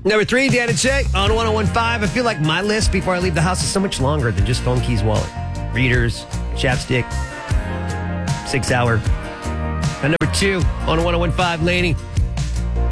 Number 3, Dan and Shay on 101.5. I feel like my list before I leave the house is so much longer than just phone, keys, wallet, readers, chapstick, 6 hour. And number 2 on 101.5, Laney.